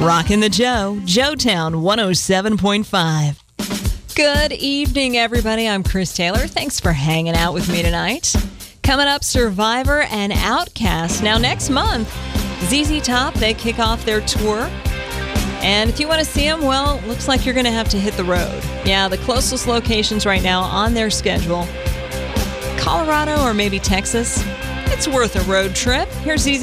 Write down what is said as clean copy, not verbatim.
Rockin' the Joe, Joetown 107.5. Good evening, everybody. I'm Chris Taylor. Thanks for hanging out with me tonight. Coming up, Survivor and Outcast. Now, next month, ZZ Top, they kick off their tour. And if you want to see them, well, looks like you're going to have to hit the road. Yeah, the closest locations right now on their schedule, Colorado or maybe Texas. It's worth a road trip. Here's ZZ